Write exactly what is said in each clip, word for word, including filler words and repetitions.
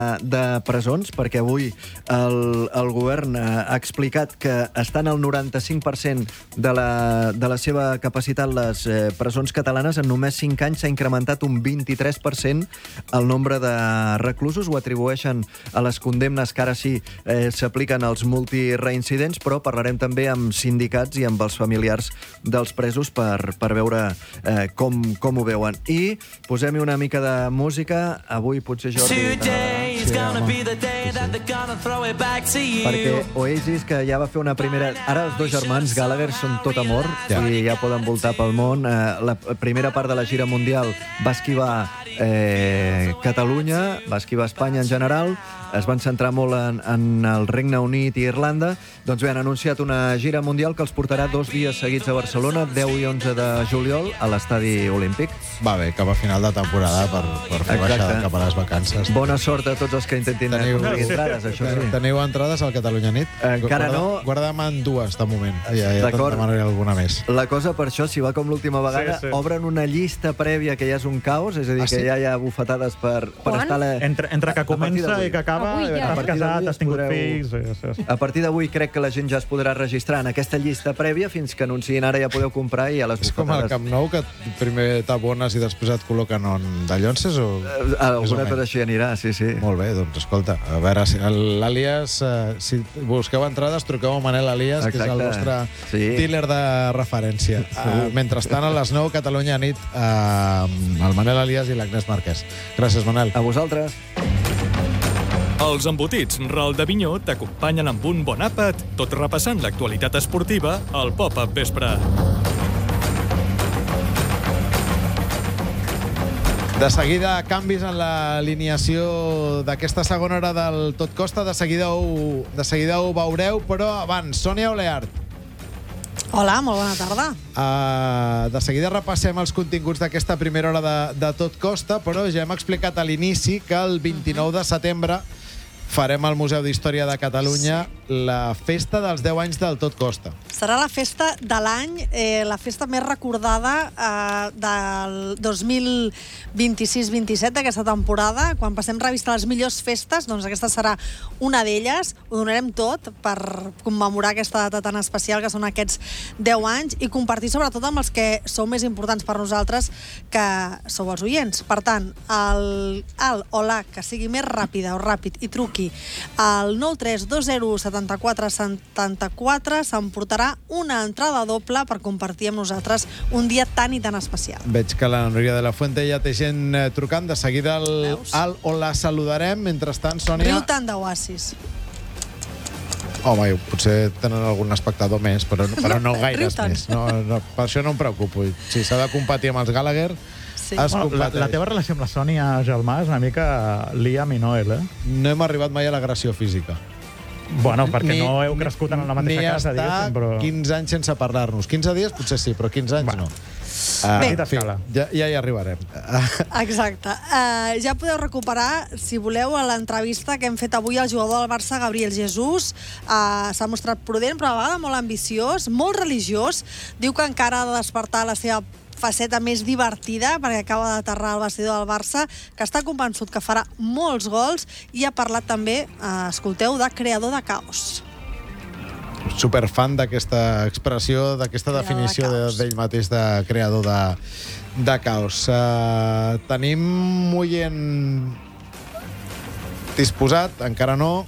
de presons, perquè avui el, el govern ha explicat que estan al noranta-cinc per cent de la, de la seva capacitat les eh, presons catalanes. En només cinc anys s'ha incrementat un vint-i-tres per cent el nombre de reclusos. Ho atribueixen a les condemnes que ara sí eh, s'apliquen als multireincidents, però parlarem també amb sindicats i amb els familiars dels presos per, per veure eh, com, com ho veuen. I posem-hi una mica de música. Avui potser Jordi... Sí, sí. Perquè Oasis, que ja va fer una primera... Ara els dos germans Gallagher són tot amor ja. I ja poden voltar pel món. La primera part de la gira mundial va esquivar eh, Catalunya, va esquivar Espanya en general, es van centrar molt en, en el Regne Unit i Irlanda. Doncs bé, han anunciat una gira mundial que els portarà dos dies seguits a Barcelona, deu i onze de juliol, a l'Estadi Olímpic. Va bé, cap a final de temporada per, per fer baixada cap a les vacances. Bona sort a tots els que intentin teniu, aconseguir entrades, això sí. Teniu entrades al Catalunya Nit? Encara Guarda, no. Guarda'm en dues, de moment. Ja, ja te'n demanaré alguna més. La cosa, per això, si va com l'última vegada, sí, sí. obren una llista prèvia que ja és un caos, és a dir, ah, que sí? ja hi ha bufetades per, per estar... La... Entre, entre que comença i que acaba, ja. T'has casat, has tingut fills... Sí, sí, sí. A partir d'avui crec que la gent ja es podrà registrar en aquesta llista prèvia fins que anunciïn ara ja podeu comprar i a les bufetades... És com el Camp Nou, que primer t'abones i després et col·loquen on de llonces o... Uh, alguna cosa així anirà, sí, sí. Molt bé, doncs escolta, a veure, si l'Àlies, uh, si busqueu entrades, truqueu a Manel Àlies, que és el vostre sí. dealer de referència. Uh, mentrestant, a les nou, Catalunya nit, uh, el Manel Àlies i l'Agnès Marquès. Gràcies, Manel. A vosaltres. Els embotits Ral de Vinyó t'acompanyen amb un bon àpat, tot repassant l'actualitat esportiva al Pop-Up Vespre. De seguida, canvis en l'alineació d'aquesta segona hora del Tot Costa. De seguida ho, de seguida ho veureu, però abans, Sònia Oleart. Hola, molt bona tarda. Uh, de seguida repassem els continguts d'aquesta primera hora de, de Tot Costa, però ja hem explicat a l'inici que el vint-i-nou de setembre farem al Museu d'Història de Catalunya sí. la festa dels deu anys del Tot Costa. Serà la festa de l'any, eh, la festa més recordada eh, del dos mil vint-i-sis vint-i-set d'aquesta temporada. Quan passem revista a les millors festes, doncs aquesta serà una d'elles. Ho donarem tot per commemorar aquesta data tan especial que són aquests deu anys i compartir sobretot amb els que sou més importants per nosaltres, que sou els oients. Per tant, el, el o la que sigui més ràpida o ràpid i truqui al nou tres dos zero setanta quatre setanta quatre s'emportarà una entrada doble per compartir amb nosaltres un dia tan i tan especial. Veig que la Núria de la Fuente ja té gent eh, trucant. De seguida el, el o la saludarem. Mentrestant, Sònia... Riu tant d'oasis. Home, potser tenen algun espectador més, però, però no gaires més. No, no, per això no em preocupo. Si s'ha de competir amb els Gallagher... Sí. Bueno, la, la teva relació amb la Sònia Gelmà és una mica Liam i Noel, eh? No hem arribat mai a l'agressió física. Bueno, perquè ni, no heu crescut en la mateixa casa, diguéssim, però... Ni estar quinze anys sense parlar-nos. quinze dies potser sí, però quinze anys bueno. no. Bé, uh, fi, ja, ja hi arribarem. Exacte. Uh, ja podeu recuperar, si voleu, l'entrevista que hem fet avui al jugador del Barça, Gabriel Jesús. Uh, S'ha mostrat prudent, però a vegades molt ambiciós, molt religiós. Diu que encara ha de despertar la seva faceta més divertida, perquè acaba d'aterrar al vestidor del Barça, que està convençut que farà molts gols, i ha parlat també, eh, escolteu, de creador de caos. Superfan d'aquesta expressió, d'aquesta definició d'ell de mateix de creador de, de caos. Uh, tenim oient disposat, encara no.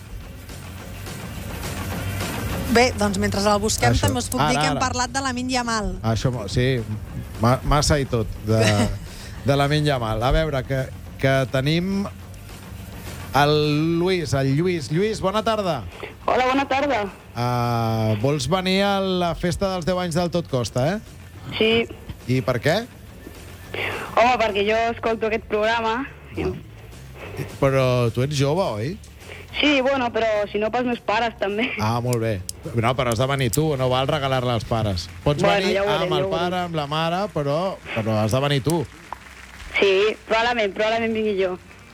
Bé, doncs mentre el busquem Això. també us puc ara, dir que hem ara. parlat de Lamine Yamal. Això, sí, ma, massa i tot, de, de Lamine Yamal. A veure, que, que tenim el Lluís, el Lluís. Lluís, bona tarda. Hola, bona tarda. Uh, vols venir a la festa dels deu anys del Tot Costa, eh? Sí. I per què? Home, perquè jo escolto aquest programa. No. Però tu ets jove, oi? Sí, bueno, però si no pels meus pares, també. Ah, molt bé. No, però has de venir tu, no val regalar-la als pares. Pots bueno, venir ja veurem, amb el ja pare, amb la mare, però, però has de venir tu. Sí, probablement, probablement vingui jo.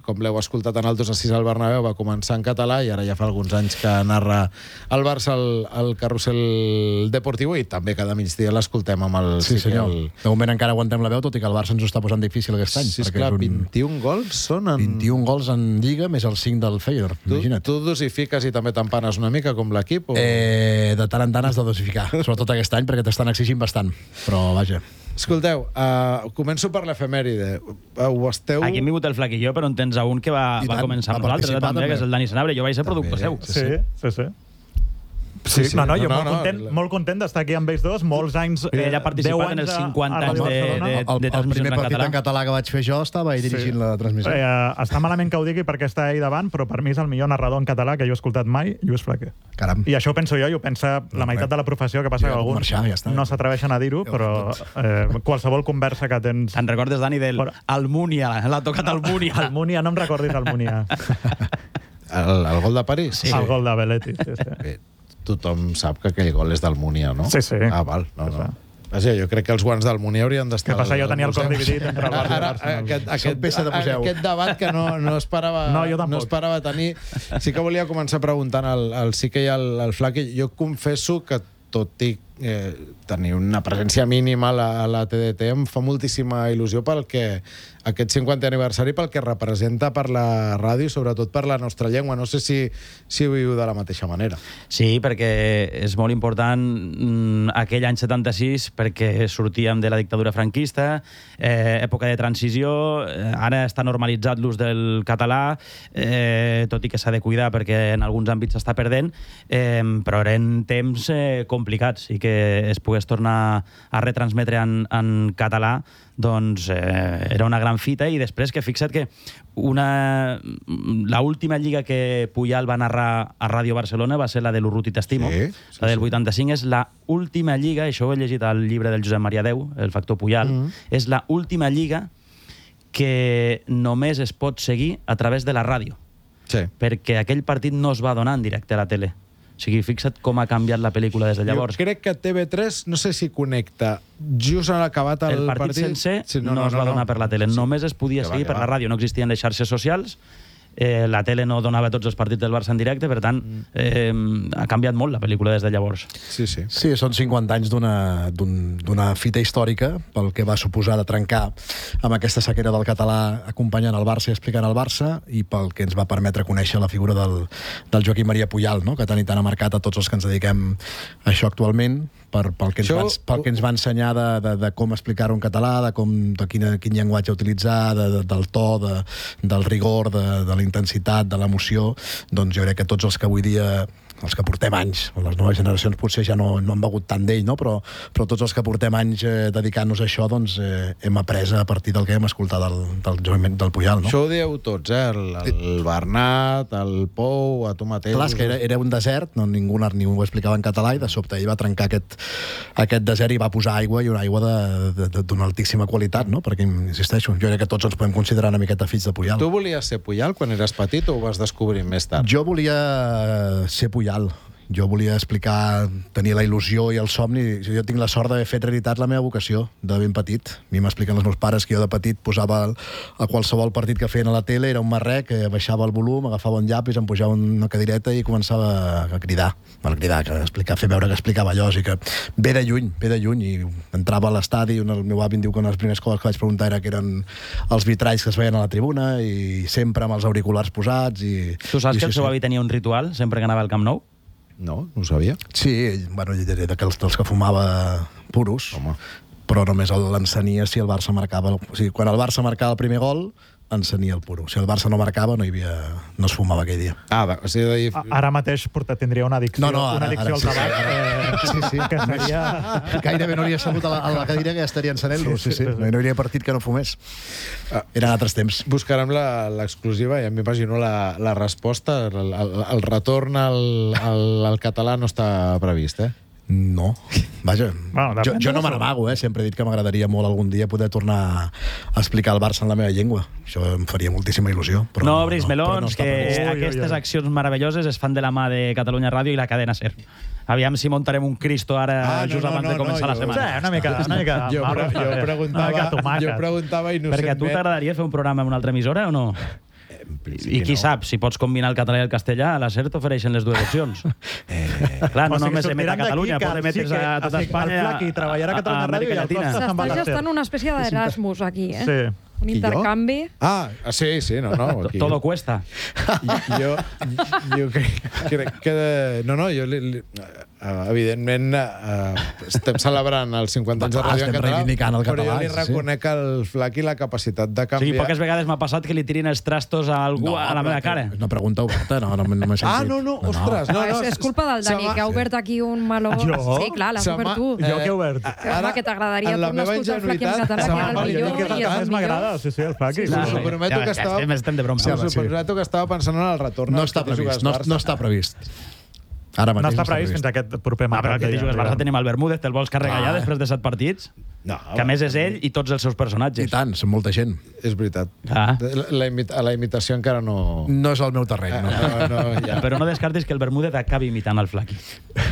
com l'heu escoltat en el dos a sis al Bernabéu, va començar en català i ara ja fa alguns anys que narra el Barça al, al Carrusel Deportivo i també cada migdia l'escoltem amb el... Sí, senyor. El... De moment encara aguantem la veu, tot i que el Barça ens ho està posant difícil aquest any. Sí, esclar, un... vint-i-un gols són en... vint-i-un gols en Lliga, més el cinc del Feyenoord, imagina't. Tu, tu dosifiques i també t'empanes una mica com l'equip? O... Eh, de tant en tant has de dosificar, sobretot aquest any, perquè t'estan exigint bastant, però vaja. Escolteu, uh, començo per l'efemèride. Uh, esteu... Aquí hem vingut el Flaquilló, però en tens un que va, va començar amb nosaltres, també, també, que és el Dani Senabre. Jo vaig ser productor seu. Sí, sí, sí. Sí, sí, no, no, jo no, molt, no, content, no. molt content d'estar aquí amb ells dos, molts anys... Eh, ell ha participat en els cinquanta anys de, de, de, el, de el primer partit en català. en català que vaig fer jo estava ell dirigint sí. la transmissió. Eh, està malament que ho digui perquè està ell davant, però per mi és el millor narrador en català que jo he escoltat mai, Lluís Flaquer. Caram. I això ho penso jo, i ho pensa la meitat de la professió, que passa que alguns marxar, ja no s'atreveixen a dir-ho, però eh, qualsevol conversa que tens... Te'n recordes, Dani, del però... Almúnia, l'ha tocat Almúnia. Almúnia, no em recordis Almúnia. el, el gol de París? Sí. El gol de Belletti, sí, sí. Bé. Tothom sap que aquell gol és d'Almúnia, no? Sí, sí. Ah, val. No, no. Vaja, jo crec que els guants d'Almúnia haurien d'estar... Què passa? Jo tenia el cor dividit entre el Barça i el Barça. Aquest, aquest, de aquest debat que no, no, esperava, no, no esperava tenir... Sí que volia començar preguntant al, al Sique i al, al Flaqui. Jo confesso que, tot i eh, tenir una presència mínima a la, a la T D T, em fa moltíssima il·lusió pel que aquest cinquantè aniversari, pel que representa per la ràdio i sobretot per la nostra llengua. No sé si, si ho viu de la mateixa manera. Sí, perquè és molt important aquell any setanta-sis, perquè sortíem de la dictadura franquista, eh, època de transició, eh, ara està normalitzat l'ús del català, eh, tot i que s'ha de cuidar perquè en alguns àmbits s'està perdent, eh, però eren temps eh, complicats i que es pogués tornar a retransmetre en, en català, doncs eh, era una gran fita. I després que fixa't que una, la última lliga que Puyal va narrar a Ràdio Barcelona va ser la de l'Urruti T'estimo, sí, sí, la del vuitanta-cinc. És la última lliga, això ho he llegit al llibre del Josep Maria Deu, El factor Puyal, mm -hmm. és la última lliga que només es pot seguir a través de la ràdio, sí. perquè aquell partit no es va donar en directe a la tele. O sigui, fixa't com ha canviat la pel·lícula des de llavors. Jo crec que T V tres, no sé si connecta just en acabat el, el partit. El partit sencer sí, no, no, no es va donar no. per la tele. Sí. Només es podia seguir per la ràdio. No existien les xarxes socials, eh, la tele no donava tots els partits del Barça en directe, per tant, eh, ha canviat molt la pel·lícula des de llavors. Sí, sí. Sí, són cinquanta anys d'una d'una fita històrica pel que va suposar de trencar amb aquesta sequera del català acompanyant el Barça i explicant el Barça, i pel que ens va permetre conèixer la figura del, del Joaquim Maria Puyal, no? Que tant i tant ha marcat a tots els que ens dediquem a això actualment, per, pel, que ens va, pel que ens va ensenyar de, de, de com explicar-ho en català, de, com, de quina, quin llenguatge utilitzar, de, de, del to, de, del rigor, de, de la intensitat, de l'emoció. Doncs jo crec que tots els que avui dia, els que portem anys, les noves generacions potser ja no, no han begut tant d'ell, no? però, però tots els que portem anys eh, dedicant-nos a això, doncs eh, hem après a partir del que hem escoltat del, del joviment del Puyal. No? Això ho dieu tots, eh? El, el Bernat, el Pou, a tu mateix... Clar, és que era, era un desert, no, ningú, ningú ho explicava en català, i de sobte ell va trencar aquest, aquest desert i va posar aigua, i una aigua d'una altíssima qualitat, no? Perquè, insisteixo, jo crec que tots ens podem considerar una miqueta fills de Puyal. Tu volies ser Puyal quan eres petit o ho vas descobrir més tard? Jo volia ser Puyal. Jo volia explicar, tenir la il·lusió i el somni. Jo tinc la sort d'haver fet realitat la meva vocació de ben petit. A mi m'expliquen els meus pares que jo de petit posava a qualsevol partit que feien a la tele, era un marrec, que baixava el volum, agafava un llapis, em pujava una cadireta i començava a cridar. A cridar, a explicar, fer veure que explicava allò. I que ve de lluny, ve de lluny. I entrava a l'estadi, el meu avi em diu que una de les primeres coses que vaig preguntar era que eren els vitralls que es veien a la tribuna, i sempre amb els auriculars posats. I, tu saps i que el seu avi tenia un ritual sempre que anava al Camp Nou? No, no ho sabia. Sí, ell, bueno, ell era dels, dels que fumava puros. Home. Però només l'encenia si el Barça marcava... O sigui, quan el Barça marcava el primer gol, encenia el puro. Si el Barça no marcava, no hi havia, no es fumava aquell dia. Ah, va, o sigui... De... Ara mateix porta, tindria una addicció, no, no, ara, una addicció ara, al tabac, sí, eh, sí, sí. que seria... Gairebé no hauria assegut a la, a la cadira, que ja estaria encenent-lo. Sí, sí, sí. No hi hauria partit que no fumés. Eren altres temps. Buscarem l'exclusiva i m'imagino la, la resposta. El, el, el retorn al, al, al català no està previst, eh? No, vaja, bueno, jo, jo no me n'amago, eh? Sempre he dit que m'agradaria molt algun dia poder tornar a explicar el Barça en la meva llengua. Això em faria moltíssima il·lusió. Però no obris no, melons, no que previst. Aquestes accions meravelloses es fan de la mà de Catalunya Ràdio i la cadena SER. Aviam si muntarem un Cristo ara, ah, no, just abans no, no, de començar no, la setmana. Sí, una mica, una mica jo, mal, jo, preguntava, jo preguntava innocentment... Perquè a tu t'agradaria fer un programa en una altra emissora o no? I qui no. sap, si pots combinar el català i el castellà, a la SER t'ofereixen les dues opcions. Eh... Clar, no o sigui, només emet a Catalunya, pot emetre's a tota Espanya, el Flaqui treballarà a Catalunya Ràdio i el Costa se'n va a la SER. S'està gestant una espècie d'Erasmus aquí, eh? Sí. Un intercanvi. Ah, sí, sí, no, no. Aquí. Todo cuesta. Jo, jo crec, crec que... No, no, jo... Li, li, evidentment, uh, estem celebrant els cinquanta anys de ràdio en català, el català, però jo li reconec sí. al Flaqui la capacitat de canviar... Sí, poques vegades m'ha passat que li tirin els trastos a algú no, a la meva cara. És una pregunta oberta, no, no, no m'he sentit. Ah, no, no, ostres. No, no, no, és, és culpa del Dani, que ha obert aquí un meló... Jo? Sí, clar, l'has obert tu. Jo que he obert? Que, home, que t'agradaria tornar a escoltar el Flaqui en català, que era el millor i és el millor. M'agrada, sí, sí, el Flaqui. Us ho prometo que estava... Estem de broma. Us ho prometo que estava pensant en el retorn. No està previst, no està previst. Ara no està previst fins aquest proper matí. Ah, però que jugues Barça tenim el Bermúdez, te'l vols carregar ah. ja després de set partits? No. Que a més és ell i tots els seus personatges. I tant, són molta gent. És veritat. Ah. La, la, imita, la imitació encara no... No és el meu terreny. No. no, no, ja. Però no descartis que el Bermúdez acabi imitant el Flaqui.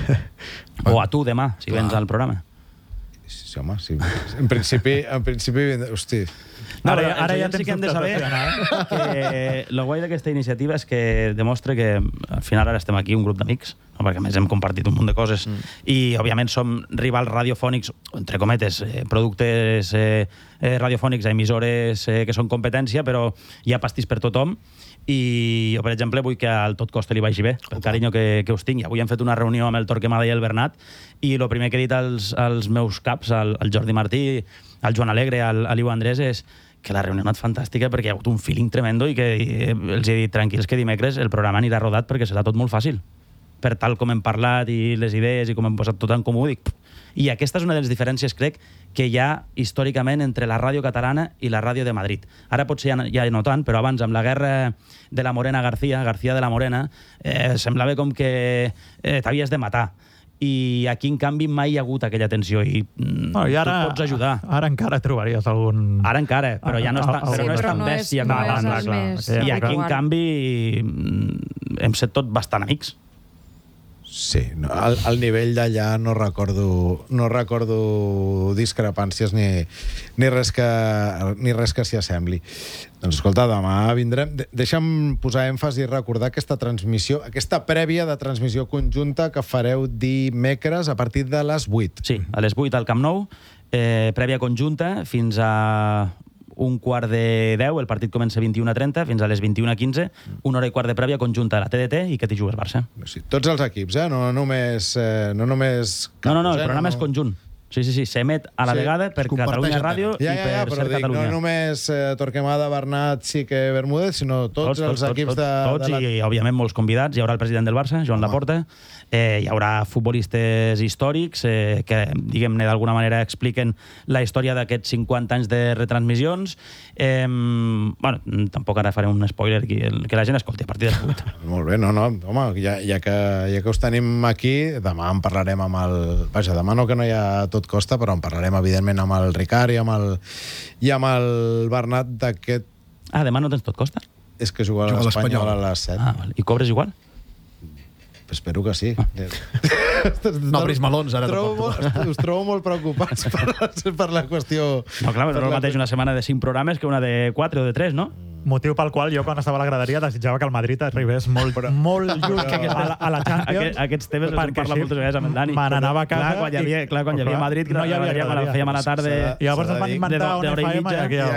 O a tu demà, si vens al programa. Sí, home, sí. En principi... En principi hosti... No, ara, ara ja sí que hem de saber que el guai d'aquesta iniciativa és que demostra que al final ara estem aquí un grup d'amics, no? Perquè a més hem compartit un munt de coses mm. i òbviament som rivals radiofònics, entre cometes, eh, productes eh, eh, radiofònics a emissores eh, que són competència, però hi ha pastís per tothom i jo, per exemple, vull que al Tot Costa li vagi bé, pel carinyo que, que us tinc. Avui hem fet una reunió amb el Torquemada i el Bernat i el primer que he dit als, als meus caps, al, al Jordi Martí, al Joan Alegre, al, a l'Iu Andrés, és que la reunió ha anat fantàstica perquè hi ha hagut un feeling tremendo i que els he dit tranquils que dimecres el programa anirà rodat perquè serà tot molt fàcil. Per tal com hem parlat i les idees i com hem posat tot en comú, dic... I aquesta és una de les diferències, crec, que hi ha històricament entre la ràdio catalana i la ràdio de Madrid. Ara potser ja, ja no tant, però abans, amb la guerra de la Morena García, García de la Morena, eh, semblava com que eh, t'havies de matar. I aquí, en canvi, mai hi ha hagut aquella tensió i, mm, no, i ara, tu pots ajudar. Ara encara trobaries algun... Ara encara, però ja no és tan, sí, no és tan no bèstia. És, no és el més... I aquí, en canvi, hem set tot bastant amics. Sí, no, al, al nivell d'allà no recordo no recordo discrepàncies ni, ni, res que, ni res que s'hi assembli. Doncs escolta, demà vindrem. De deixa'm posar èmfasi i recordar aquesta transmissió, aquesta prèvia de transmissió conjunta que fareu dimecres a partir de les vuit. Sí, a les vuit al Camp Nou, eh, prèvia conjunta fins a un quart de deu, el partit comença a vint-i-una trenta, fins a les vint-i-una quinze, una hora i quart de prèvia conjunta a la T D T i que t'hi jugues Barça. Sí, tots els equips, eh? No només... Eh, no, només no, no, no, el programa no, no... és conjunt. Sí, sí, sí, s'emet a la sí, vegada per Catalunya Ràdio ja, ja, i per ja, Ser dic, Catalunya. No només eh, Torquemada, Bernat, Sique, Bermúdez, sinó tots, tots els tots, equips tots, de... Tots, de la... i, òbviament, molts convidats. Hi haurà el president del Barça, Joan Laporta. Eh, hi haurà futbolistes històrics eh, que, diguem-ne, d'alguna manera expliquen la història d'aquests cinquanta anys de retransmissions. Eh, bueno, tampoc ara faré un spoiler, que, que la gent escolti a partir de les vuit. Molt bé, no, no, home, ja, ja, que, ja que us tenim aquí, demà en parlarem amb el... Vaja, demà no que no hi ha Tot Costa, però en parlarem, evidentment, amb el Ricard i amb el, i amb el Bernat d'aquest... Ah, demà no tens Tot Costa? És que juga a l'Espanyol a les set. Ah, vale. I cobres igual? Espero que sí. Ah. No obris melons, ara. Trobo, us trobo molt preocupats per, per la qüestió... No, clar, no és el mateix una setmana de cinc programes que una de quatre o de tres, no? Motiu pel qual jo, quan estava a la graderia, desitjava que el Madrid arribés molt, però, molt just però, a, la, a la Champions. Aquest, aquests temes els hem parlat moltes vegades amb el Dani. Me n'anava a casa. Clar, quan hi havia, clar, quan hi havia Madrid, que no hi havia graderia, la fèiem a la tarda... I llavors es van inventar una F M i aquí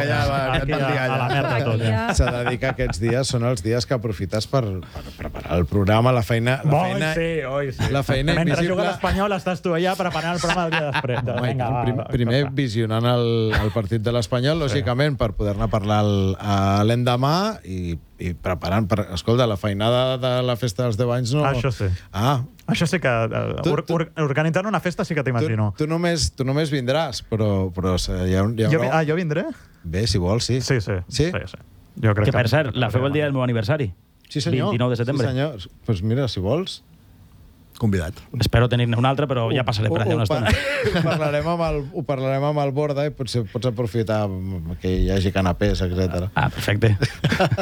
a la merda tot. S'ha de dir que aquests dies són els dies que aprofites per, per preparar el programa, la feina... La feina, oi, sí, oi, sí. La feina Mentre invisible... juga l'Espanyol estàs tu allà preparant el programa del dia després. Home, Vinga, prim, va, primer va. visionant el, el partit de l'Espanyol, lògicament, per poder-ne parlar l'endemà i, i preparant per... Escolta, la feinada de la festa dels deu anys no... Això sí. Ah. Això sí que... Uh, tu, tu, organitzant una festa sí que t'imagino. Tu, tu, només, tu només vindràs, però... però hi ha, hi ha jo, ah, jo vindré? Bé, si vols, sí. Sí, sí. Sí? sí, sí. Jo crec que, per cert, la feu el dia del meu aniversari. Sí, senyor. vint-i-nou de setembre. Sí, senyor. Doncs pues mira, si vols... Convidat. Espero tenir-ne un altre, però ja passaré per allà una estona. Ho parlarem amb el, ho parlarem amb el Borda i potser pots aprofitar que hi hagi canapés, etcètera. Ah, perfecte.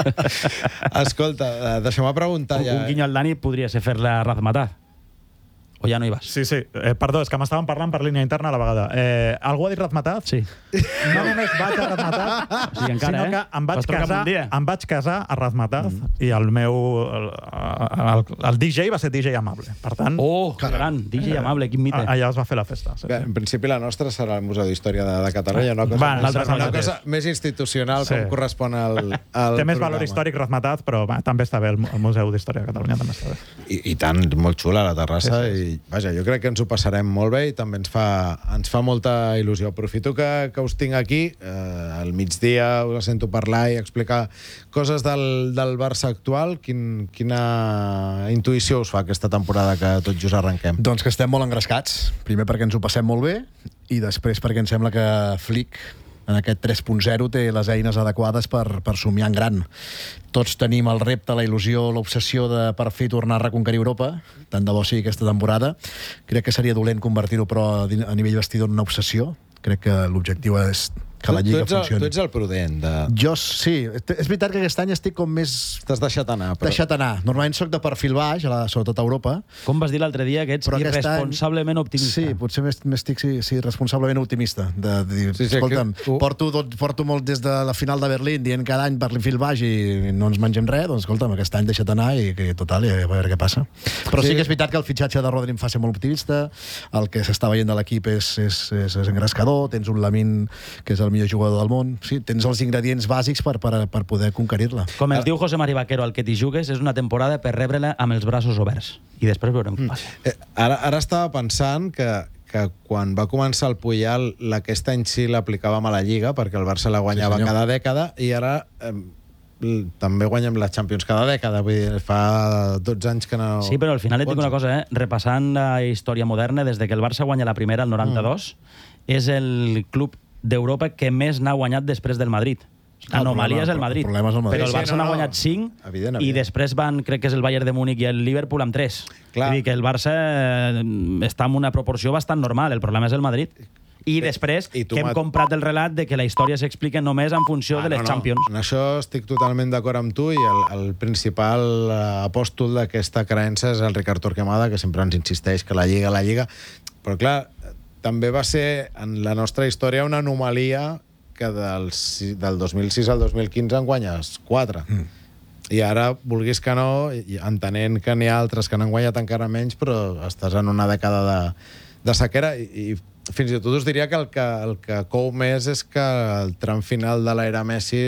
Escolta, deixa'm preguntar un, ja... Un guinyo al Dani podria ser fer-la razmatar. O ja no hi vas? Sí, sí. Eh, perdó, és que m'estaven parlant per línia interna a la vegada. Eh, algú ha dit Razmataz? Sí. No només vaig a Razmataz, o sigui, encara, sinó eh? que em vaig, Vas trucar casar, un dia. em vaig casar a Razmataz mm. i el meu... El, el, el D J va ser D J Amable. Per tant... Oh, que gran! D J Amable, quin mite. Allà es va fer la festa. Sí, Bé, sí. en principi la nostra serà el Museu d'Història de, de Catalunya, una cosa, Va, més, una cosa més institucional sí. com correspon al, al Té més programa. valor històric Razmataz, però va, també està bé, el, el Museu d'Història de Catalunya també està bé. I, i tant, molt xula la terrassa Sí, sí, sí. i vaja, jo crec que ens ho passarem molt bé i també ens fa, ens fa molta il·lusió. Aprofito que, que us tinc aquí, eh, al migdia us sento parlar i explicar coses del, del Barça actual. Quin, quina intuïció us fa aquesta temporada que tot just arrenquem? Doncs que estem molt engrescats. Primer perquè ens ho passem molt bé i després perquè em sembla que Flick en aquest tres punt zero té les eines adequades per, per somiar en gran. Tots tenim el repte, la il·lusió, l'obsessió de per fi tornar a reconquerir Europa, tant de bo sigui aquesta temporada. Crec que seria dolent convertir-ho però a nivell vestidor en una obsessió. Crec que l'objectiu és que la Lliga tu, tu el, funcioni. Tu ets el prudent. De... Jo sí. És veritat que aquest any estic com més... T'has deixat anar. Però... Deixat anar. Normalment soc de perfil baix, a la, sobretot a Europa. Com vas dir l'altre dia, que ets irresponsablement any... optimista. Sí, potser m'estic sí, sí, responsablement optimista. De, de dir, sí, sí, escolta'm, que... porto, tot, porto molt des de la final de Berlín dient cada any per l'infil baix i no ens mengem res, doncs escolta'm, aquest any deixa't anar i que total, i a veure què passa. Però sí, sí que és veritat que el fitxatge de Rodri em fa ser molt optimista, el que s'està veient de l'equip és, és, és, és engrescador, tens un Lamine que és el millor jugador del món. Sí, tens els ingredients bàsics per, per, per poder conquerir-la. Com ens diu José Mari Vaquero, el que t'hi jugues és una temporada per rebre-la amb els braços oberts. I després veurem què passa. Mm. Eh, ara, ara estava pensant que, que quan va començar el Puyal, aquesta any sí l'aplicàvem a la Lliga, perquè el Barça la guanyava sí, cada dècada, i ara eh, també guanyem la Champions cada dècada. Vull dir, fa dotze anys que no... Sí, però al final et dic una cosa, eh? Repassant la història moderna, des de que el Barça guanya la primera, el noranta-dos, mm. és el club d'Europa que més n'ha guanyat després del Madrid. L'anomalia és el Madrid, el el Madrid. però el Barça sí, no, n'ha no. guanyat cinc evident, evident. i després van, crec que és el Bayern de Múnich i el Liverpool amb tres. Vull dir que el Barça està en una proporció bastant normal, el problema és el Madrid. I després I que hem comprat el relat de que la història s'explica només en funció ah, de les no, no. Champions. En això estic totalment d'acord amb tu i el, el principal apòstol d'aquesta creença és el Ricard Torquemada, que sempre ens insisteix que la Lliga, la Lliga... Però clar, també va ser en la nostra història una anomalia que del, del dos mil sis al dos mil quinze en guanyes quatre. Mm. I ara, vulguis que no, entenent que n'hi ha altres que n'han guanyat encara menys, però estàs en una dècada de, de sequera i, i fins i tot us diria que el que, el que cou més és que el tram final de l'era Messi...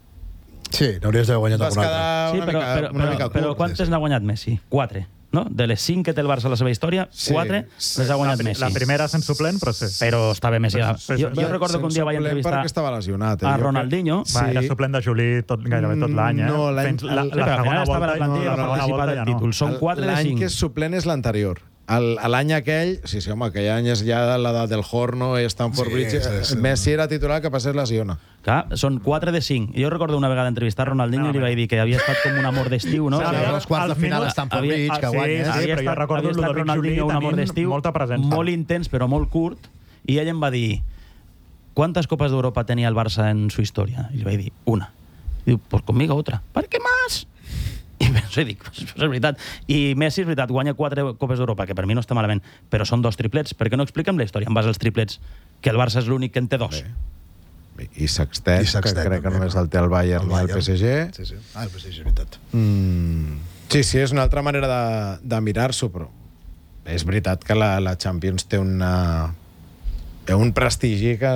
Sí, n'hauries d'haver guanyat algun altre. Sí, una però, mica, però, una però, mica però quantes n'ha guanyat Messi? Quatre. No? De les cinc que té el Barça a la seva història, sí, quatre les ha guanyat la, Messi. La primera sense suplent, però sí. Però estava Messi. Sí, sí, sí. Jo, jo recordo que un dia vaig entrevistar perquè estava lesionat, eh? a Ronaldinho. Sí. Va, era suplent de Juli tot, gairebé tot l'any, eh? No, l'any... Fins la, la, la, la segona volta, estava la plantilla, no, no, no, no, del títol. Són quatre de cinc. L'any que és suplent és l'anterior. L'any aquell, sí, sí, home, aquell any és ja l'edat del Horno i Stamford sí, Bridge. Sí, sí. Messi era titular, que passés lesiona. Clar, són quatre de cinc. Jo recordo una vegada entrevistar Ronaldinho no, i li vaig dir que havia estat com un amor d'estiu, no? Sí, els quarts de final a Stamford Bridge, que guanya. Sí, sí, però jo recordo el Ronaldinho un amor d'estiu, molt intens però molt curt, i ell em va dir ¿cuántas copas d'Europa tenia el Barça en su història? I li vaig dir, una. I diu, pues conmigo otra. ¿Para qué más? I penso, i dic, pues, és veritat. I Messi, és veritat, guanya quatre copes d'Europa, que per mi no està malament, però són dos triplets. Per què no expliquem la història en base als triplets? Que el Barça és l'únic que en té dos. Bé. I Sextet, que crec que només el té el Bayern i el P S G. Sí, sí. Ah, el P S G, és veritat. Mm. Sí, sí, és una altra manera de, de mirar-s'ho, però és veritat que la, la Champions té una... té un prestigi que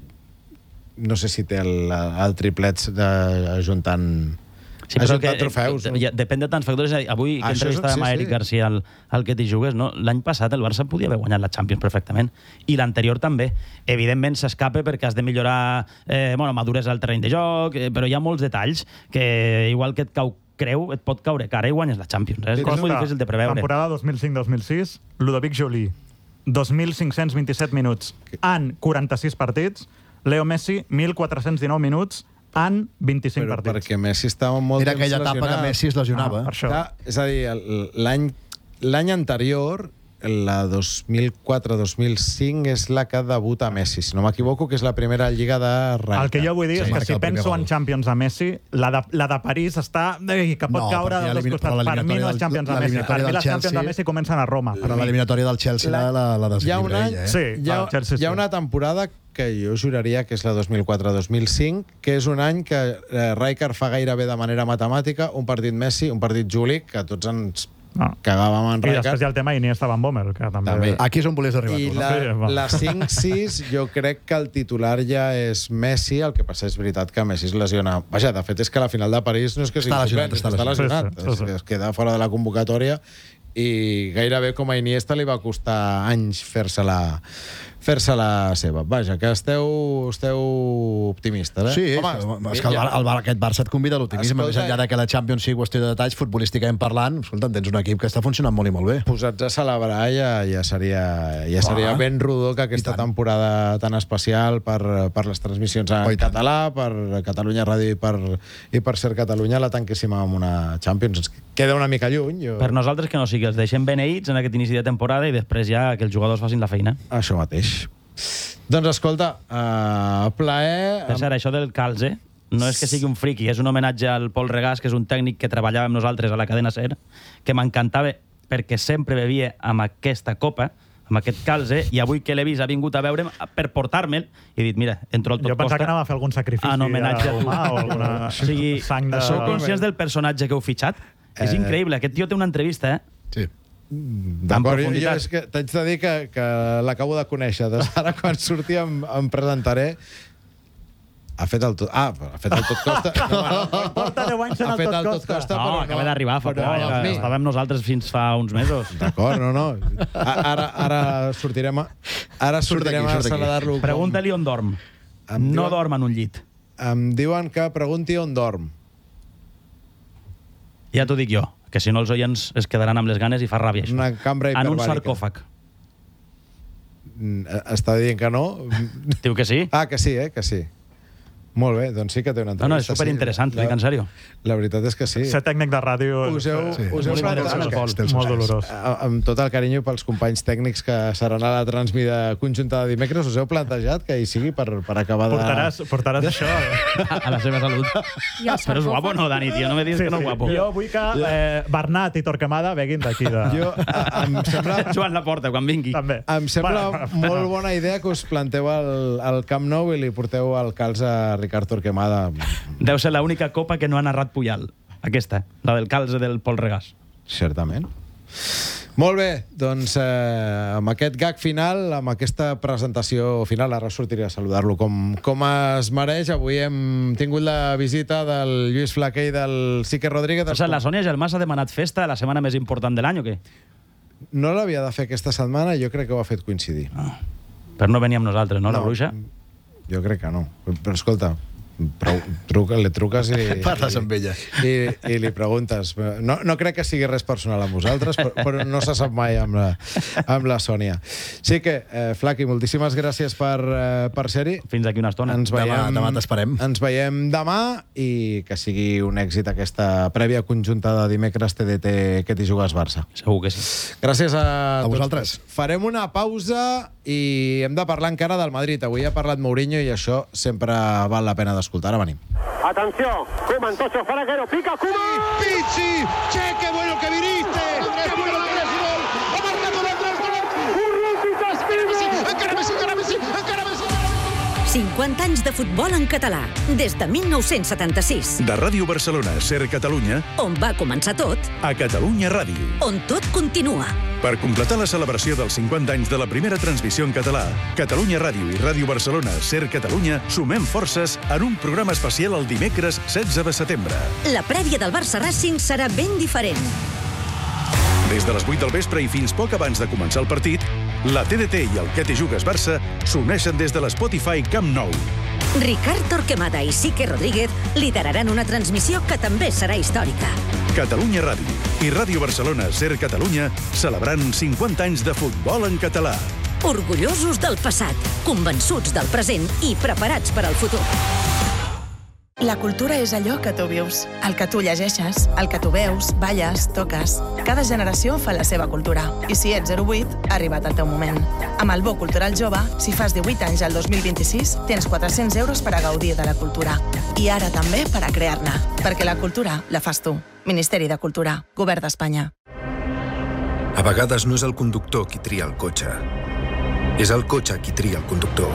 no sé si té el, el triplets de, ajuntant... Sí, però que, trofeus, no? Depèn de tants factors. Avui que entrevistàvem a Eric Garcia, el, el que t'hi jugues, no? L'any passat el Barça podia haver guanyat la Champions perfectament, i l'anterior també. Evidentment s'escapa perquè has de millorar eh, bueno, maduresa al terreny de joc, eh, però hi ha molts detalls que, igual que et cau creu, et pot caure cara i guanyes la Champions. Eh? És molt difícil de preveure. Temporada dos mil cinc dos mil sis, Ludovic Joly, dos mil cinc-cents vint-i-set minuts en quaranta-sis partits, Leo Messi, mil quatre-cents dinou minuts en vint-i-cinc però partits. Perquè Messi estava molt Era temps aquella etapa que Messi es lesionava. Ah, per això. Clar, és a dir, l'any l'any anterior la dos mil quatre dos mil cinc és la que debuta Messi, si no m'equivoco, que és la primera lliga de Rijkaard. El que jo vull dir és que si penso en Champions a Messi, la de, la de París està... que pot No, caure perquè dels dos costats. Per mi no és Champions a Messi. Per mi les Champions a Messi comencen a Roma. Però l'eliminatòria del Chelsea la, la, la Hi ha, una, desequilibra ell, eh? Sí, hi, ha, el Chelsea, hi ha sí. una temporada que jo juraria que és la dos mil quatre dos mil cinc, que és un any que eh, Rijkaard fa gairebé de manera matemàtica un partit Messi, un partit Juli, que tots ens no. cagàvem en I Rijkaard. després hi ha el tema Iniesta Van Bommel, que també... També. Aquí és on volies arribar I tu, no? la, Sí, va. la cinc sis, jo crec que el titular ja és Messi, el que passa és veritat que Messi es lesiona. Vaja, de fet és que la final de París no és que sigui Està lesionat, suplent, està està lesionat. lesionat. Sí, sí, sí, sí. Es, es queda fora de la convocatòria i gairebé com a Iniesta li va costar anys fer-se-la fer-se la seva. Vaja, que esteu, esteu optimistes, eh? Sí, Home, és que el, ja. el, el, aquest Barça et convida a l'optimisme. Escolta, Més enllà de que la Champions sigui qüestió de detalls, futbolísticament parlant, escolta, tens un equip que està funcionant molt i molt bé. Posats a celebrar ja, ja seria, ja seria Clar. ben rodó que aquesta temporada tan especial per, per les transmissions en Oh, català, per Catalunya Ràdio i per, i per Ser Catalunya la tanquéssim amb una Champions. Ens queda una mica lluny. Jo... Per nosaltres que no sigui, els deixem beneïts en aquest inici de temporada i després ja que els jugadors facin la feina. Això mateix. Doncs escolta, uh, plaer... Per cert, això del calze no és que sigui un friqui, és un homenatge al Pol Regàs, que és un tècnic que treballava amb nosaltres a la cadena SER, que m'encantava perquè sempre bevia amb aquesta copa, amb aquest calze, i avui que l'he vist ha vingut a veure'm per portar-me'l i he dit, mira, entro al tot Jo pensava costa... que anava a fer algun sacrifici en homenatge a tu. humà o alguna o sigui, sang de... sou conscients del personatge que heu fitxat? Eh... És increïble. Aquest tio té una entrevista, eh? Sí. D'acord, jo, jo és que t'haig de dir que, que l'acabo de conèixer. Doncs ara, quan surti, em, em presentaré. Ha fet el tot... Ah, ha fet el tot costa. No, no, no. Porta deu anys en Ha el fet tot el tot costa. costa, No, però acaba no. d'arribar fa Però poc. no, Ja, mi. estàvem nosaltres fins fa uns mesos. D'acord, no, no. A- Ara, ara sortirem a, ara sortirem a saludar-lo. com- Pregunta-li on dorm. Em No diuen- dorm en un llit. Em diuen que pregunti on dorm. Ja t'ho dic jo, que si no els oients es quedaran amb les ganes i fa ràbia, això. Una cambra En un hiperbàrica. sarcòfag. Mm, Està dient que no? Diu que sí? Ah, que sí, eh? Que sí. Molt bé, doncs sí que té una No, no, és entrevista. superinteressant, sí. t'ho dic en sèrio. La veritat és que sí. Ser tècnic de ràdio... Us heu, sí. us heu Molt plantejat, interessant, molt dolorós. A- amb tot el carinyo pels companys tècnics que seran a la transmida conjunta de dimecres, us heu plantejat que hi sigui per, per acabar de... Portaràs, portaràs això. A la seva salut. I els Però és guapo, no, Dani, tio? No me diguis que no és guapo. Jo vull que eh, Bernat i Torquemada veguin d'aquí de... Jo, a- em sembla... Joan Laporta, quan vingui. També. Em sembla Bueno, molt bona idea que us planteu al, al Camp Nou i li porteu el calç a Ricard Torquemada. Deu ser l'única copa que no ha narrat Puyal. Aquesta, la del calze del Pol Regàs. Certament. Molt bé, doncs eh, amb aquest gag final, amb aquesta presentació final, ara sortiré a saludar-lo com, com es mereix. Avui hem tingut la visita del Lluís Flaquer i del Sique Rodríguez. O sigui, la Sònia Gelmàs ha demanat festa la setmana més important de l'any, o què? No l'havia de fer aquesta setmana, jo crec que ho ha fet coincidir. Ah. Però no venia amb nosaltres, no, la No. bruixa? Jo crec que no. Però escolta, prou, truca, li truques i... Parles amb ella. I, i li preguntes. No, no crec que sigui res personal amb vosaltres, però, però no se sap mai amb la, amb la Sònia. Sí que, eh, Flaqui, moltíssimes gràcies per, eh, per ser-hi. Fins aquí una estona. Ens veiem, Demà, demà t'esperem. Ens veiem demà i que sigui un èxit aquesta prèvia conjunta de dimecres T D T que t'hi jugues Barça. Segur que sí. Gràcies a, A vosaltres. tots. Farem una pausa i hem de parlar encara del Madrid. Avui ha parlat Mourinho i això sempre val la pena d'escoltar. Ara venim. Atención, Koeman, Tocho, Faraguero, pica, Koeman. Pizzi, che, qué bueno que viniste. Qué bueno que eres gol. Ha marcado l'Andrés Gol. Urruti, Caspini. Encara Messi, encara Messi, encara Messi. cinquanta anys de futbol en català, des de mil nou-cents setanta-sis. De Ràdio Barcelona, Ser Catalunya, On va començar tot, a Catalunya Ràdio. on tot continua. Per completar la celebració dels cinquanta anys de la primera transmissió en català, Catalunya Ràdio i Ràdio Barcelona, Ser Catalunya, sumem forces en un programa especial el dimecres setze de setembre. La prèvia del Barça Racing serà ben diferent. Des de les vuit del vespre i fins poc abans de començar el partit, la T D T i el Que t'hi jugues Barça s'uneixen des de l'Spotify Camp Nou. Ricard Torquemada i Sique Rodríguez lideraran una transmissió que també serà històrica. Catalunya Ràdio i Ràdio Barcelona, Ser Catalunya, celebrant cinquanta anys de futbol en català. Orgullosos del passat, convençuts del present i preparats per al futur. La cultura és allò que tu vius, el que tu llegeixes, el que tu veus, balles, toques. Cada generació fa la seva cultura. I si ets zero vuit, ha arribat el teu moment. Amb el Bo Cultural Jove, si fas divuit anys al dos mil vint-i-sis, tens quatre-cents euros per a gaudir de la cultura. I ara també per a crear-ne. Perquè la cultura la fas tu. Ministeri de Cultura. Govern d'Espanya. A vegades no és el conductor qui tria el cotxe. És el cotxe qui tria el conductor.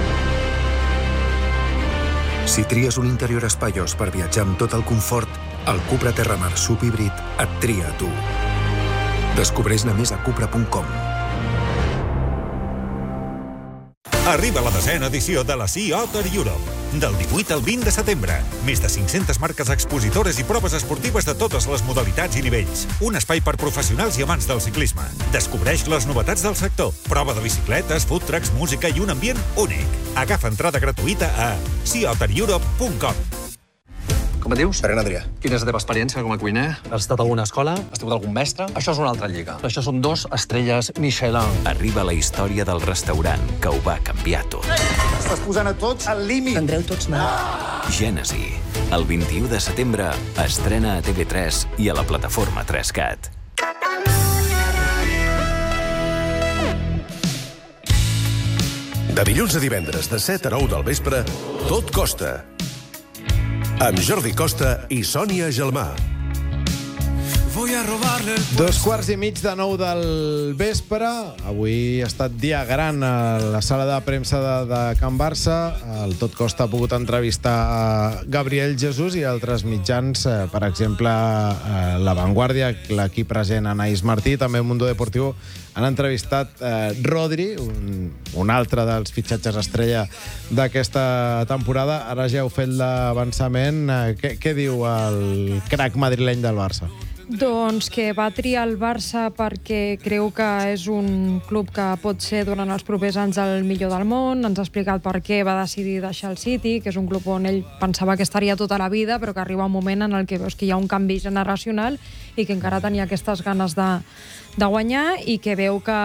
Si tries un interior espaiós per viatjar amb tot el confort, el Cupra Terramar Subhíbrid et tria a tu. Descobreix-ne més a cupra punt com. Arriba la desena edició de la Sea Otter Europe. Del divuit al vint de setembre. Més de cinc-centes marques expositores i proves esportives de totes les modalitats i nivells. Un espai per professionals i amants del ciclisme. Descobreix les novetats del sector. Prova de bicicletes, food trucks, música i un ambient únic. Agafa entrada gratuïta a sea otter europe punt com. Com et dius? Pere Adrià. Quina és la teva experiència com a cuiner? Has estat a alguna escola? Has tingut algun mestre? Això és una altra lliga. Això són dos estrelles Michelin. Arriba la història del restaurant que ho va canviar tot. Estàs posant a tots al límit. Prendreu tots mal. Gènesi. El vint-i-u de setembre estrena a T V tres i a la plataforma tres cat. De dilluns a divendres, de set a nou del vespre, Tot Costa. Amb Jordi Costa i Sònia Gelmà. Dos quarts i mig de nou del vespre. Avui ha estat dia gran a la sala de premsa de, de Can Barça. El Tot Costa ha pogut entrevistar a Gabriel Jesús i altres mitjans, per exemple, La Vanguardia, l'equip present, Anaïs Martí, també Mundo Deportivo. Han entrevistat eh, Rodri, un, un altre dels fitxatges estrella d'aquesta temporada. Ara ja heu fet l'avançament. Eh, què, què diu el crac madrileny del Barça? Doncs que va triar el Barça perquè creu que és un club que pot ser durant els propers anys el millor del món. Ens ha explicat per què va decidir deixar el City, que és un club on ell pensava que estaria tota la vida, però que arriba un moment en el que veus que hi ha un canvi generacional i que encara tenia aquestes ganes de, de guanyar i que veu que,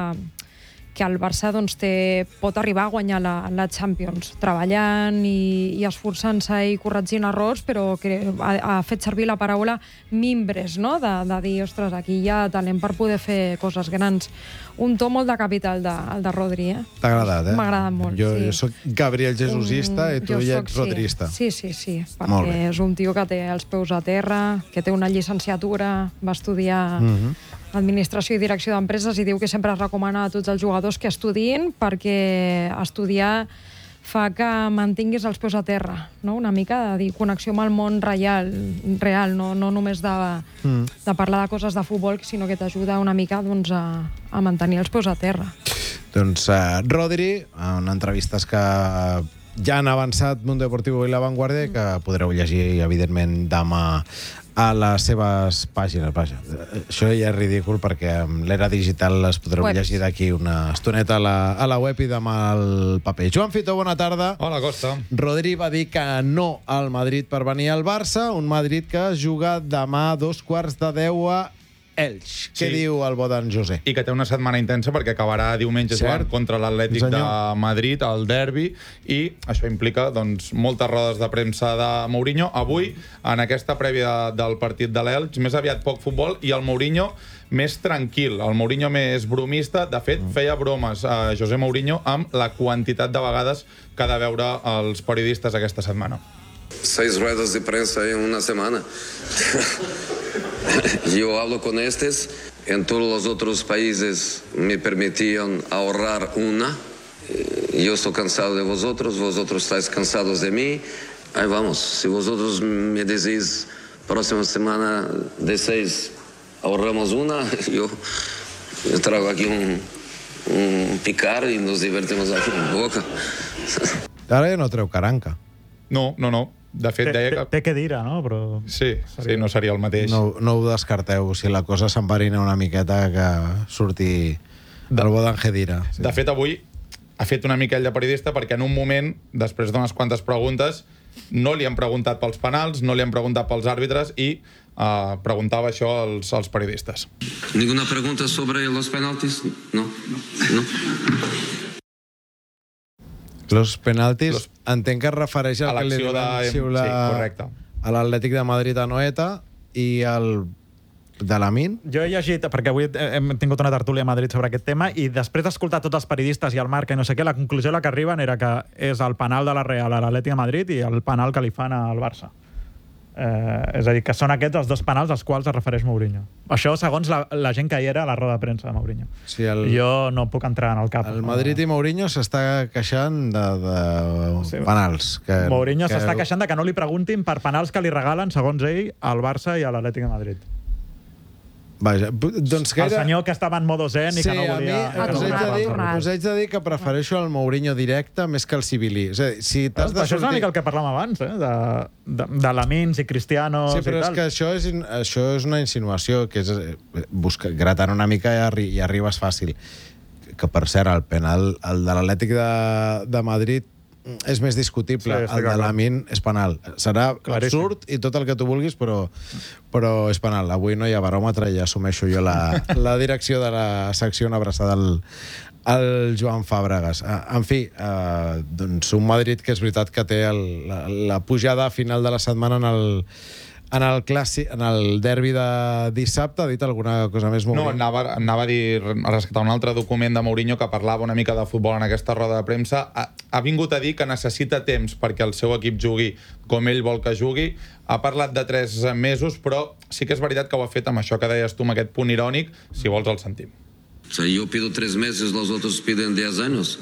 que el Barça doncs, té, pot arribar a guanyar la, la Champions, treballant i, i esforçant-se i corregint errors, però que ha, ha fet servir la paraula mimbres, no? de, de dir, ostres, aquí hi ha talent per poder fer coses grans. Un to molt de capital, de, el de Rodri, eh? T'ha agradat, eh? M'ha agradat molt, jo, sí. Jo soc Gabriel Jesusista um, i tu ja ets soc, rodrista. Sí, sí, sí, sí perquè és un tio que té els peus a terra, que té una llicenciatura, va estudiar mm-hmm. Administració i Direcció d'Empreses i diu que sempre es recomana a tots els jugadors que estudin perquè estudiar fa que mantinguis els peus a terra, no? Una mica de dir connexió amb el món real, real no, no només de, mm. de parlar de coses de futbol, sinó que t'ajuda una mica doncs, a, a mantenir els peus a terra. Doncs uh, Rodri, en entrevistes que ja han avançat Mundo Deportivo i La Vanguardia, que podreu llegir, evidentment, demà a les seves pàgines. Vaja, això ja és ridícul perquè amb l'era digital les podreu Webs. llegir d'aquí una estoneta a la, a la web i demà al paper. Joan Fito, bona tarda. Hola, Costa. Rodri va dir que no al Madrid per venir al Barça, un Madrid que juga demà a dos quarts de deu a Elx. Què sí. diu el bo d'en José? I que té una setmana intensa perquè acabarà diumenge jugant contra l'Atlètic de Madrid, al derbi, i això implica doncs, moltes rodes de premsa de Mourinho. Avui, en aquesta prèvia del partit de l'Elx, més aviat poc futbol, i el Mourinho més tranquil, el Mourinho més bromista. De fet, feia bromes a José Mourinho amb la quantitat de vegades que ha de veure els periodistes aquesta setmana. Seis ruedas de prensa en una semana. Yo hablo con estos, en todos los otros países me permitían ahorrar una. Yo estoy cansado de vosotros, vosotros estáis cansados de mí. Ahí vamos, si vosotros me decís próxima semana de seis ahorramos una, yo, yo traigo aquí un, un picar y nos divertimos aquí en boca. Ara ja no treu caranca. No, no, no. De fet, deia que... Té que dir, no? Però... Sí, sí, no seria el mateix. No, no ho descarteu, si la cosa s'emparina una miqueta que surti del bo d'en Khedira. Sí. De fet, avui ha fet una mica ell de periodista perquè en un moment, després d'unes quantes preguntes, no li han preguntat pels penals, no li han preguntat pels àrbitres i uh, preguntava això als, als periodistes. Ninguna pregunta sobre los penaltis? No. No. Los penaltis... Los... entenc que es refereix al que li van xiular a l'Atlètic de Madrid a Noeta i al de l'Amin. Jo he llegit, perquè avui hem tingut una tertúlia a Madrid sobre aquest tema, i després d'escoltar tots els periodistes i el Marc i no sé què, la conclusió a la que arriben era que és el penal de la Real a l'Atlètic de Madrid i el penal que li fan al Barça. Eh, és a dir, que són aquests els dos penals als quals es refereix Mourinho. Això segons la, la gent que hi era a la roda de premsa de Mourinho. Sí, el, jo no puc entrar en el cap. El Madrid i Mourinho s'està queixant de, de sí, penals. Que, Mourinho que... s'està queixant de que no li preguntin per penals que li regalen, segons ell, al Barça i a l'Atlètic de Madrid. Vaja, doncs gaire... El senyor que estava en modo zen i sí, que no volia... Sí, a mi us haig, de dir, us haig de dir que prefereixo el Mourinho directe més que el Civilí. És a dir, si t'has de sortir... Això és una mica el que parlàvem abans, eh? de, de, de Lamins i Cristianos sí, però i és tal. Que això és, això és una insinuació, que és buscar, gratant una mica i, arri, i arribes fàcil. Que, per cert, el penal el de l'Atlètic de, de Madrid és més discutible, sí, el de l'Amin és penal. Serà claríssim, absurd i tot el que tu vulguis, però, però és penal. Avui no hi ha baròmetre i ja assumeixo jo la, la direcció de la secció, una abraçada al, al Joan Fàbregas. En fi, eh, doncs un Madrid que és veritat que té el, la, la pujada final de la setmana en el en el clàssic, en el derbi de dissabte. Ha dit alguna cosa més, Mourinho? No, anava, anava a dir, a rescatar un altre document de Mourinho que parlava una mica de futbol en aquesta roda de premsa. Ha, ha vingut a dir que necessita temps perquè el seu equip jugui com ell vol que jugui. Ha parlat de tres mesos, però sí que és veritat que ho ha fet amb això que deies tu, amb aquest punt irònic. Si vols el sentim. O sea, yo pido tres meses, los otros piden diez años.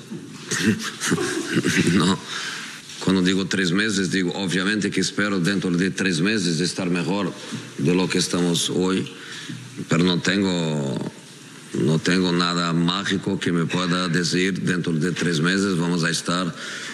No. Cuando digo tres meses, digo obviamente que espero dentro de tres meses estar mejor de lo que estamos hoy, pero no tengo, no tengo nada mágico que me pueda decir dentro de tres meses vamos a estar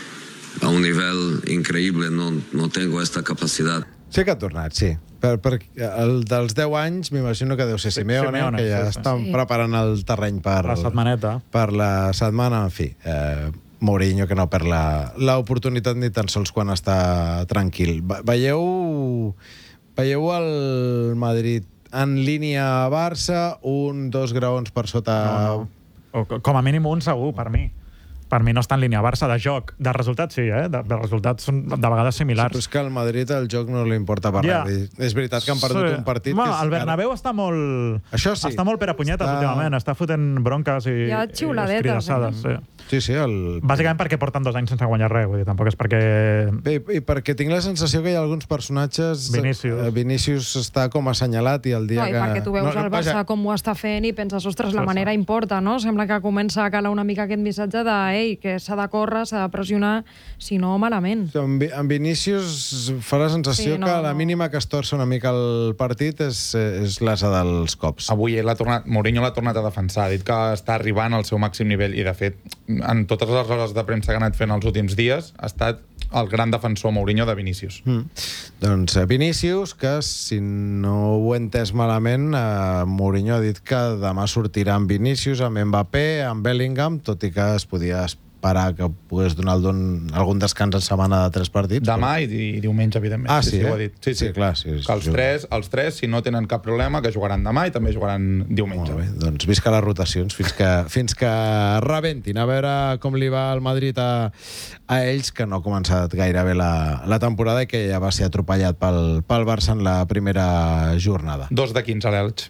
a un nivel increíble, no, no tengo esta capacidad. Sí que ha tornat, sí. Per, per, el dels deu anys m'imagino que deu ser Simeone, Simeone que ja sí, estan sí. preparant el terreny per la setmaneta. Per la setmana, en fi. Eh, Mourinho, que no perd l'oportunitat ni tan sols quan està tranquil. Veieu, veieu el Madrid en línia a Barça, un, dos graons per sota... No, no. Com a mínim un segur, per mi. Per mi no està en línia Barça de joc. De resultats sí, eh? De, de resultats són de vegades similars. Sí, però és que al Madrid el joc no li importa per yeah. res. És veritat que han perdut sí. un partit... Bueno, que el Bernabéu està molt... Això sí. Està molt per a punyetes està... últimament. Està fotent bronques i, hi ha xiuladetes, i escridassades. Eh? Sí. Sí, sí, el... Bàsicament perquè porten dos anys sense guanyar res, vull dir, tampoc és perquè... Bé, i perquè tinc la sensació que hi ha alguns personatges... Vinícius. Eh, Vinícius està com assenyalat i el dia no, que... No, i perquè tu veus no, no, el Barça vaja. com ho està fent i penses, ostres, la manera importa, no? Sembla que comença a calar una mica aquest missatge de, ei, que s'ha de córrer, s'ha de pressionar, si no, malament. En, en Vinícius fa la sensació sí, no, que a la mínima que es torça una mica el partit és, és l'asa dels cops. Avui l'ha tornat, Mourinho l'ha tornat a defensar, ha dit que està arribant al seu màxim nivell i, de fet, en totes les hores de premsa que ha anat fent els últims dies, ha estat el gran defensor Mourinho de Vinícius. Mm. Doncs Vinícius, que si no ho he entès malament, eh, Mourinho ha dit que demà sortirà amb Vinícius, amb Mbappé, amb Bellingham, tot i que es podia esperar que pogués donar algun descans en setmana de tres partits. Demà però... i, i diumenge, evidentment. Ah, sí, sí, eh? Ho ha dit. Sí, sí, sí, clar. Sí, sí, que els, tres, els tres, si no tenen cap problema, que jugaran demà i també jugaran diumenge. Molt bé, doncs visca les rotacions fins que, fins que rebentin. A veure com li va al Madrid a, a ells, que no ha començat gaire bé la, la temporada i que ja va ser atropellat pel, pel Barça en la primera jornada. Dos de quinze a l'Elx.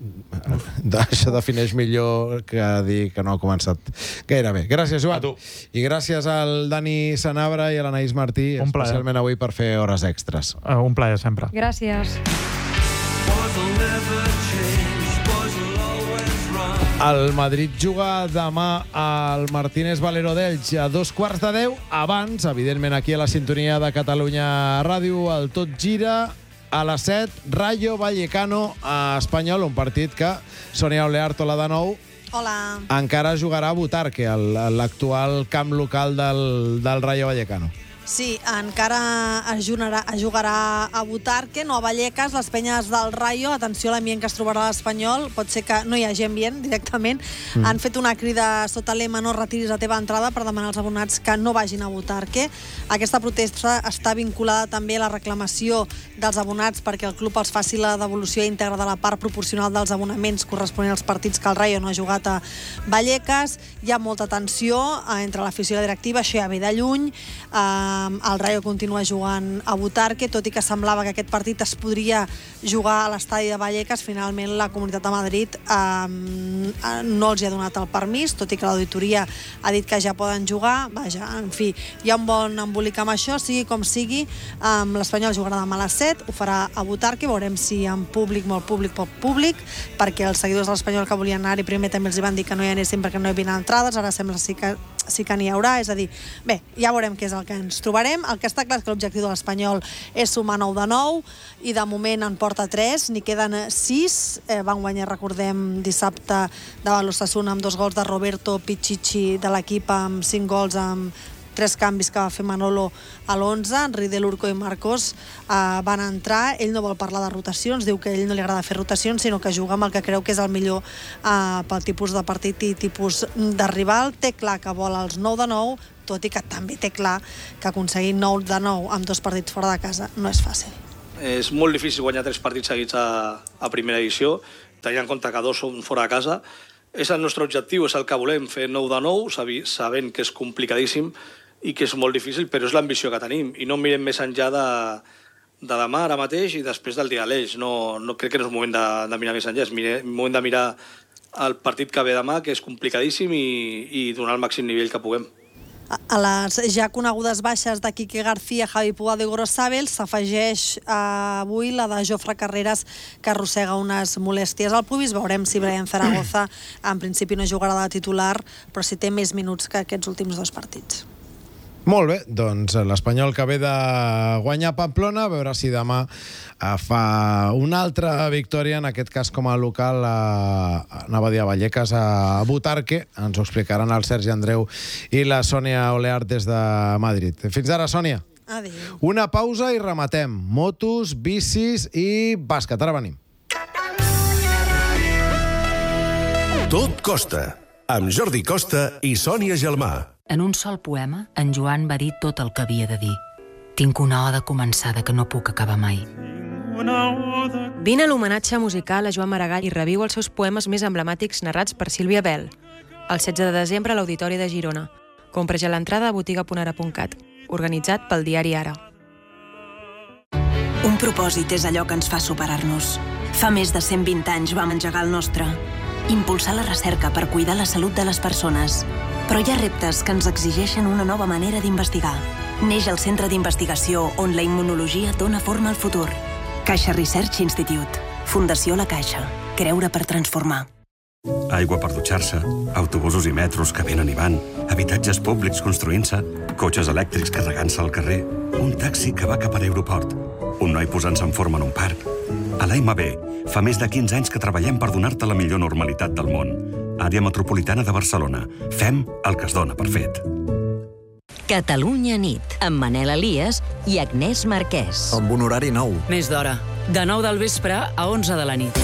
Això defineix millor que dir que no ha començat gaire bé. Gràcies, Joan. I gràcies al Dani Sanabra i a l'Anaïs Martí, un especialment avui per fer hores extres. Uh, un plaer, sempre. Gràcies. El Madrid juga demà al Martínez Valero d'Elx a dos quarts de deu. Abans, evidentment, aquí a la sintonia de Catalunya Ràdio, el Tot Gira. A les set, Rayo Vallecano a Espanyol, un partit que Sònia Oleartola de nou Hola. encara jugarà a Butarque, l'actual camp local del, del Rayo Vallecano. Sí, encara es jugarà, es jugarà a Butarque, no a Vallecas, les penyes del Rayo. Atenció a l'ambient que es trobarà a l'Espanyol. Pot ser que no hi hagi ambient directament. Mm. Han fet una crida sota lema no retiris la teva entrada per demanar als abonats que no vagin a Butarque. Aquesta protesta està vinculada també a la reclamació dels abonats perquè el club els faci la devolució íntegra de la part proporcional dels abonaments corresponents als partits que el Rayo no ha jugat a Vallecas. Hi ha molta tensió entre l'afició i la directiva, això ja ve de lluny. Eh, el Rayo continua jugant a Butarque, tot i que semblava que aquest partit es podria jugar a l'estadi de Vallecas. Finalment la Comunitat de Madrid eh, no els hi ha donat el permís, tot i que l'auditoria ha dit que ja poden jugar. Vaja, en fi, hi ha un bon embolic amb això, sigui com sigui. eh, l'Espanyol jugarà demà a les set, ho farà a Butarque, veurem si en públic, molt públic, poc públic, perquè els seguidors de l'Espanyol que volien anar-hi primer també els van dir que no hi anessin perquè no hi havia entrades, ara sembla sí que, sí que n'hi haurà, és a dir, bé, ja veurem què és el que ens trobarem. El que està clar és que l'objectiu de l'Espanyol és sumar nou de nou, i de moment en porta tres, n'hi queden sis, eh, van guanyar, recordem, dissabte davant l'Osasuna amb dos gols de Roberto Pichichi de l'equip, amb cinc gols, amb tres canvis que va fer Manolo a l'onze. Ridel, Urco i Marcos eh, van entrar. Ell no vol parlar de rotacions, diu que a ell no li agrada fer rotacions, sinó que juga amb el que creu que és el millor eh, pel tipus de partit i tipus de rival. Té clar que vol els nou de nou, tot i que també té clar que aconseguir nou de nou amb dos partits fora de casa no és fàcil. És molt difícil guanyar tres partits seguits a, a primera edició, tenint en compte que dos són fora de casa. És el nostre objectiu, és el que volem, fer nou de nou, sabent que és complicadíssim i que és molt difícil, però és l'ambició que tenim. I no mirem més enllà de, de demà, ara mateix, i després del dia d'Aleix. No, no crec que no és moment de, de mirar més enllà, és mire, moment de mirar el partit que ve demà, que és complicadíssim, i, i donar el màxim nivell que puguem. A les ja conegudes baixes de Quique García, Javi Puado i Gorosabel s'afegeix eh, avui la de Jofre Carreras, que arrossega unes molèsties al pubis. Veurem si Brian Zaragoza en principi no jugarà de titular, però si té més minuts que aquests últims dos partits. Molt bé, doncs l'Espanyol que ve de guanyar a Pamplona, a veure si demà eh, fa una altra victòria, en aquest cas com a local, a, anava a dir a Vallecas, a Butarque. Ens ho explicaran el Sergi Andreu i la Sònia Oleart des de Madrid. Fins ara, Sònia. Adéu. Una pausa i rematem. Motos, bicis i bàsquet. Ara venim. Tot costa, amb Jordi Costa i Sònia Gelmà. En un sol poema, en Joan va dir tot el que havia de dir. Tinc una oda començada que no puc acabar mai. Vine a l'homenatge musical a Joan Maragall i reviu els seus poemes més emblemàtics narrats per Sílvia Bel. El setze de desembre a l'Auditori de Girona. Compra ja l'entrada a botiga punt ara punt cat. Organitzat pel diari Ara. Un propòsit és allò que ens fa superar-nos. Fa més de cent vint anys vam engegar el nostre. Impulsar la recerca per cuidar la salut de les persones. Però hi ha reptes que ens exigeixen una nova manera d'investigar. Neix el Centre d'Investigació on la immunologia dona forma al futur. Caixa Research Institute. Fundació La Caixa. Creure per transformar. Aigua per dutxar-se, autobusos i metros que venen i van, habitatges públics construint-se, cotxes elèctrics carregant-se al carrer, un taxi que va cap a l'aeroport, un noi posant-se en forma en un parc. A l'A M B fa més de quinze anys que treballem per donar-te la millor normalitat del món. Àrea Metropolitana de Barcelona. Fem el que es dona per fet. Catalunya nit, amb Manel Elias i Agnès Marquès. Amb un horari nou. Més d'hora. De nou del vespre a onze de la nit.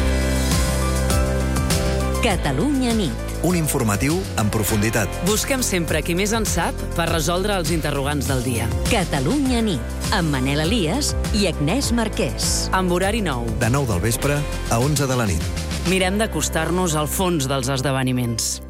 Catalunya nit. Un informatiu en profunditat. Busquem sempre qui més en sap per resoldre els interrogants del dia. Catalunya nit, amb Manel Elias i Agnès Marquès. Amb horari nou. De nou del vespre a onze de la nit. Mirem d'acostar-nos al fons dels esdeveniments.